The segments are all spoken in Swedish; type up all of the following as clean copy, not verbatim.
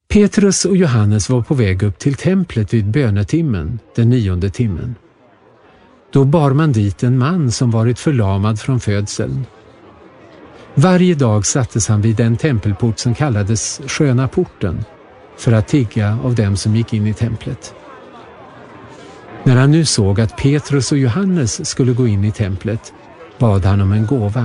Petrus och Johannes var på väg upp till templet vid bönetimmen, den 9:e timmen. Då bar man dit en man som varit förlamad från födseln. Varje dag sattes han vid den tempelport som kallades Sköna porten för att tigga av dem som gick in i templet. När han nu såg att Petrus och Johannes skulle gå in i templet bad han om en gåva.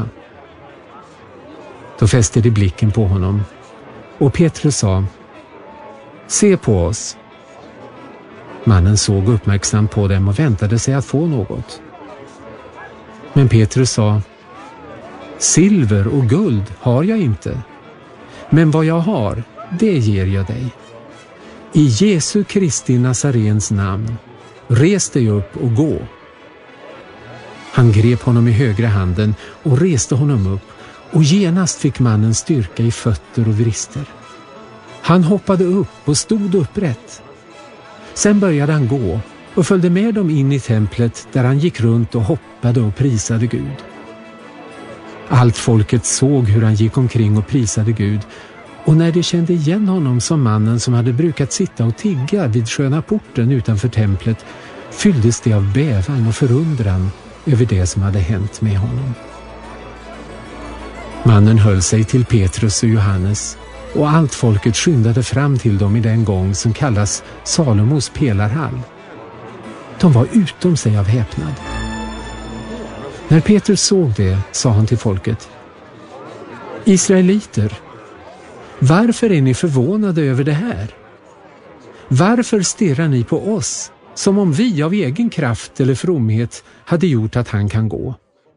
Då fäste de blicken på honom och Petrus sa: "Se på oss." Mannen såg uppmärksamt på dem och väntade sig att få något. Men Petrus sa: "Silver och guld har jag inte, men vad jag har, det ger jag dig. I Jesu Kristi Nazarens namn, res dig upp och gå." Han grep honom i högra handen och reste honom upp, och genast fick mannen styrka i fötter och vrister. Han hoppade upp och stod upprätt. Sen började han gå och följde med dem in i templet, där han gick runt och hoppade och prisade Gud. Allt folket såg hur han gick omkring och prisade Gud, och när de kände igen honom som mannen som hade brukat sitta och tigga vid Sköna porten utanför templet, fylldes de av bävan och förundran över det som hade hänt med honom. Mannen höll sig till Petrus och Johannes, och allt folket skyndade fram till dem i den gång som kallas Salomos pelarhall. De var utom sig av häpnad. När Petrus såg det sa han till folket: "Israeliter, varför är ni förvånade över det här? Varför stirrar ni på oss som om vi av egen kraft eller fromhet hade gjort att han kan gå?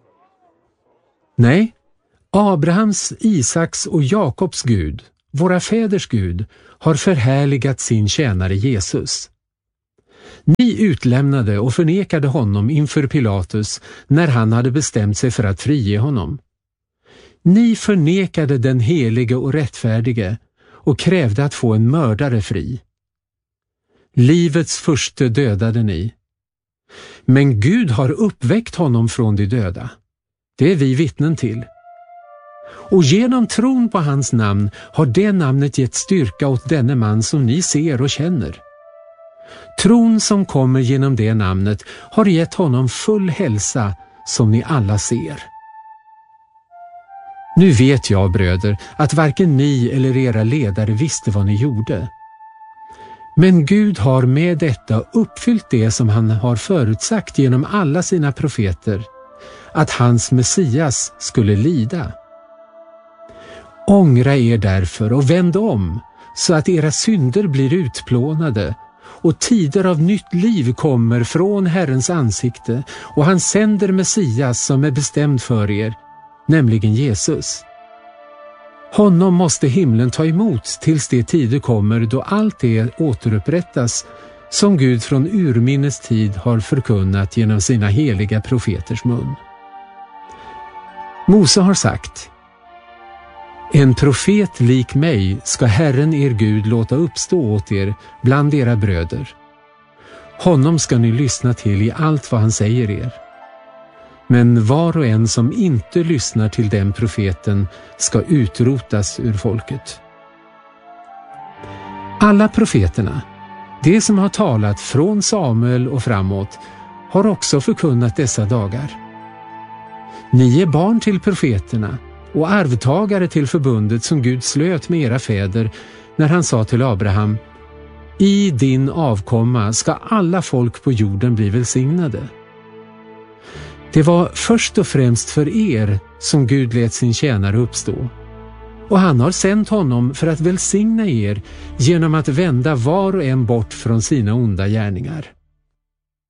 Nej, Abrahams, Isaks och Jakobs Gud, våra fäders Gud, har förhärligat sin tjänare Jesus. Ni utlämnade och förnekade honom inför Pilatus när han hade bestämt sig för att frige honom. Ni förnekade den helige och rättfärdige och krävde att få en mördare fri. Livets furste dödade ni. Men Gud har uppväckt honom från de döda. Det är vi vittnen till. Och genom tron på hans namn har det namnet gett styrka åt denne man som ni ser och känner. Tron som kommer genom det namnet har gett honom full hälsa som ni alla ser. Nu vet jag, bröder, att varken ni eller era ledare visste vad ni gjorde. Men Gud har med detta uppfyllt det som han har förutsagt genom alla sina profeter, att hans Messias skulle lida. Ångra er därför och vänd om, så att era synder blir utplånade och tider av nytt liv kommer från Herrens ansikte, och han sänder Messias som är bestämd för er, nämligen Jesus. Honom måste himlen ta emot tills de tider kommer då allt det återupprättas som Gud från urminnes tid har förkunnat genom sina heliga profeters mun. Mose har sagt: "En profet lik mig ska Herren er Gud låta uppstå åt er bland era bröder. Honom ska ni lyssna till i allt vad han säger er. Men var och en som inte lyssnar till den profeten ska utrotas ur folket." Alla profeterna, de som har talat från Samuel och framåt, har också förkunnat dessa dagar. Ni är barn till profeterna och arvtagare till förbundet som Gud slöt med era fäder när han sa till Abraham: "I din avkomma ska alla folk på jorden bli välsignade." Det var först och främst för er som Gud lät sin tjänare uppstå, och han har sänt honom för att välsigna er genom att vända var och en bort från sina onda gärningar.